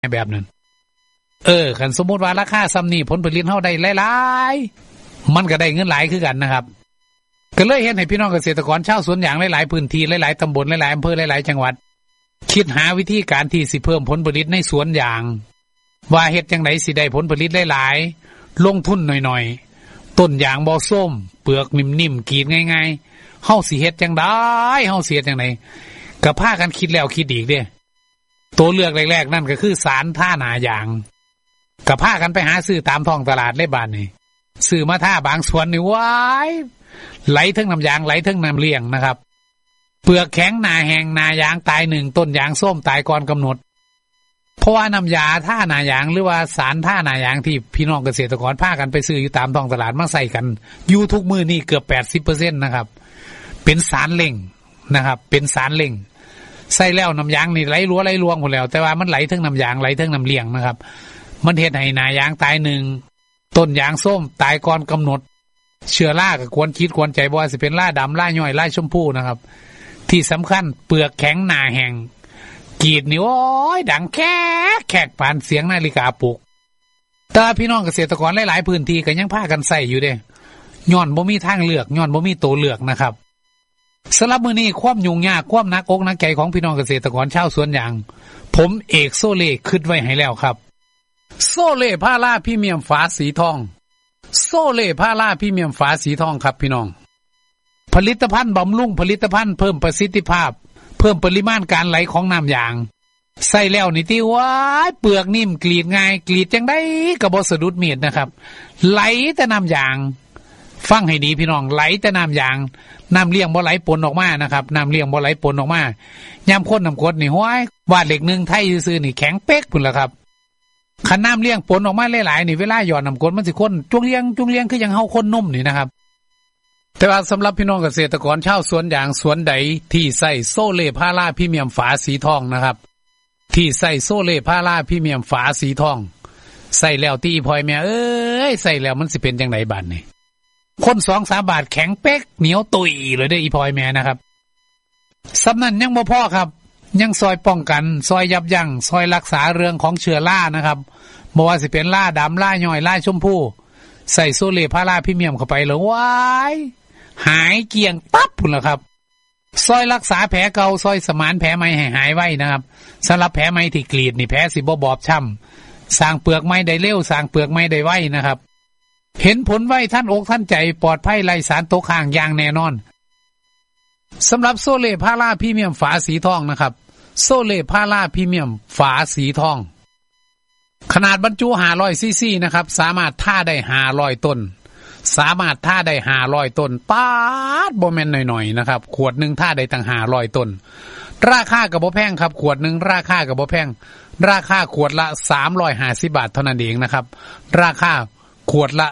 แบบนั้นคันสมมุติว่าราคาซ้ำนี้ผลผลิตเฮาได้หลายๆมันก็ได้เงินหลายคือกันนะครับก็เลยเฮ็ดให้พี่น้องเกษตรกรชาวสวนยางหลายๆพื้นที่หลายๆตำบลหลายๆอำเภอหลายๆจังหวัดคิดหาวิธีการที่สิเพิ่มผลผลิตในสวนยางว่าเฮ็ดจังได๋สิได้ผลผลิตหลายๆลงทุนหน่อยๆต้นยางบ่ส้มเปลือกนิ่มๆกรีดง่ายๆเฮาสิเฮ็ดจังได๋เฮาสิเฮ็ดจังได๋ก็พากันคิดแล้วคิดอีกเด้ตัวเลือกแรกๆนั่นก็คือสารท่าหน้ายางก็พากันไปหาซื้อตามท้องตลาดเลยบ้านนี่ซื้อมาท่าบางส่วนนี่ว้ายไหลทั้งน้ำยางไหลทั้งน้ำเลี้ยงนะครับเปลือกแข็งหน้าแห้งหน้ายางตาย1ต้นยางส้มตายก่อนกำหนดเพราะว่าน้ำยาท่าหน้ายางหรือว่าสารท่าหน้ายางที่พี่น้องเกษตรกรพากันไปซื้ออยู่ตามท้องตลาดมาใส่กันอยู่ทุกมื้อนี่เกือบ 80% นะครับเป็นสารเร่งนะครับเป็นสารเร่งใส่แล้วน้ำยางนี่ไหลรัวไหลรวงหมดแล้วแต่ว่ามันไหลทั้งน้ำยางไหลทั้งน้ำเลี้ยงนะครับมันเฮ็ดให้หน้ายางตาย1ต้นยางส้มตายก่อนกำหนดเชื้อราก็ควรคิดควรใจบ่ว่าสิเป็นราดำราย่อยราชมพูนะครับที่สำคัญเปลือกแข็งหน้าแห้งกรีดนี่โอ้ยดังแขกปานเสียงนาฬิกาปลุกแต่พี่น้องเกษตรกรหลายๆพื้นที่ก็ยังพากันใส่อยู่เด้ย้อนบ่มีทางเลือกย้อนบ่มีตัวเลือกนะครับสำหรับมื้อนี้ความยุ่งยากความหนักอกหนักใจของพี่น้องเกษตรกรชาวสวนยางผมเอกโซเล่คิดไว้ให้แล้วครับโซเล่พาราพรีเมียมฝาสีทองโซเล่พาราพรีเมียมฝาสีทองครับพี่น้องผลิตภัณฑ์บำรุงผลิตภัณฑ์เพิ่มประสิทธิภาพเพิ่มปริมาณการไหลของน้ำยางใส่แล้วนี่ที่ว้ายเปลือกนิ่มกรีดง่ายกรีดจังได้ก็บ่สะดุดมีดนะครับไหลแต่น้ำยางฟังให้ดีพี่น้องไหลแต่น้ำยางน้ำเลี้ยงบ่ไหลปนออกมานะครับน้ำเลี้ยงบ่ไหลปนออกมายามข้นน้ำกรดนี่ห้วยวาดเหล็กนึงไทยซื่อๆนี่แข็งเป๊กพุ่นล่ะครับคันน้ำเลี้ยงปนออกมาหลายๆนี่เวลาหยอดน้ำกรดมันสิข้นจุงเลี้ยงคือยังเฮาข้นนุ่มนี่นะครับแต่ว่าสำหรับพี่น้องเกษตรกรชาวสวนยางสวนใดที่ใส่โซเล่พาราพรีเมียมฝาสีทองนะครับที่ใส่โซเล่พาราพรีเมียมฝาสีทองใส่แล้วตีพลอยแม่ใส่แล้วมันสิเป็นจังไดบัดนี่คน 2-3 บาทแข็งเป๊กเหนียวตุยเลยได้อีพลอยแม่นะครับสำนั้นยังบ่พอครับยังซอยป้องกันซอยยับยั้งซอยรักษาเรื่องของเชื้อรานะครับบ่ว่าสิเป็นราดำราย่อยราชมพูใส่โซเล่พาราพรีเมียมเข้าไปแล้วว้ายหายเกลี้ยงปั๊บพุ่นล่ะครับซอยรักษาแผลเก่าซอยสมานแผลใหม่ให้หายไวนะครับสำหรับแผลใหม่ที่กรีดนี่แผลสิบ่บอบช้ำสร้างเปลือกใหม่ได้เร็วสร้างเปลือกใหม่ได้ไวนะครับเห็นผลไวท่านอกท่านใจปลอดภัยไร้สารตกค้างอย่างแน่นอนสำหรับโซเล่พาราพรีเมียมฝาสีทองนะครับโซเล่พาราพรีเมียมฝาสีทองขนาดบรรจุ500ซีซีนะครับสามารถท่าได้500ต้นสามารถท่าได้500ต้นป๊าดบ่แม่นหน่อยๆนะครับขวดนึงท่าได้ตั้ง500ต้นราคาก็บ่แพงครับขวดนึงราคาก็บ่แพงราคาขวดละ350 บาทเท่านั้นเองนะครับราคาขวดละ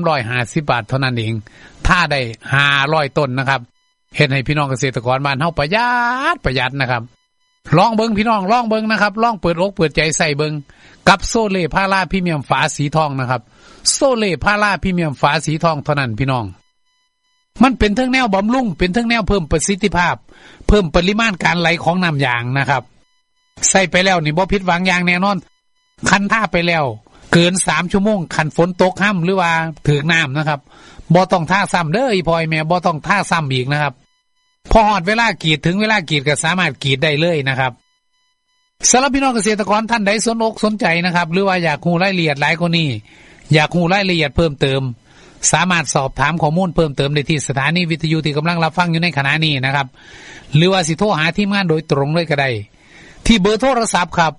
350 บาทเท่านั้นเองท่าได้500ต้นนะครับเฮ็ดให้พี่น้องเกษตรกรบ้านเฮาประหยัดนะครับลองเบิ่งพี่น้องลองเบิ่งนะครับลองเปิดอกเปิดใจใส่เบิ่งกับโซเล่พาราพรีเมียมฝาสีทองนะครับโซเล่พาราพรีเมียมฝาสีทองเท่านั้นพี่น้องมันเป็นทั้งแนวบำรุงเป็นทั้งแนวเพิ่มประสิทธิภาพเพิ่มปริมาณการไหลของน้ำยางนะครับใส่ไปแล้วนี่บ่ผิดหวังอย่างแน่นอนคันท่าไปแล้วเกิน3ชั่วโมงคันฝนตกค่ำหรือว่าถึงน้ำนะครับบ่ต้องท่าซ้ำเด้ออีพลอยแม่บ่ต้องท่าซ้ำอีกนะครับพอฮอดเวลากรีดถึงเวลากรีดก็สามารถกรีดได้เลยนะครับสำหรับพี่น้องเกษตรกรท่านใดสนอกสนใจนะครับหรือว่าอยากรู้รายละเอียดหลายกว่านี้อยากรู้รายละเอียดเพิ่มเติมสามารถสอบถามข้อมูลเพิ่มเติมได้ที่สถานีวิทยุที่กำลังรับฟังอยู่ในขณะนี้นะครับหรือว่าสิโทรหาทีมงานโดยตรงเลยก็ได้ที่เบอร์โทรศัพท์ครับ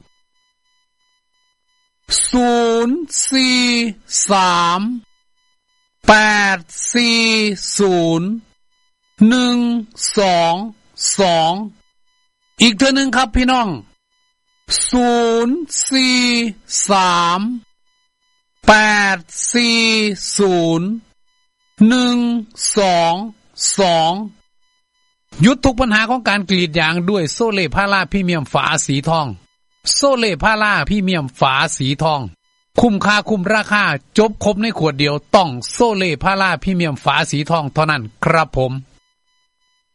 0434012อีกเทื่อนึงครับพี่น้อง0434012ยุดทุกปัญหาของการกรีดยางด้วยโซเล่พาราพรีเมียมฝาสีทองโซเล่พาราพรีเมียมฝาสีทองคุ้มค่าคุ้มราคาจบครบในขวดเดียวต้องโซเล่พาราพรีเมียมฝาสีทองเท่านั้นครับผม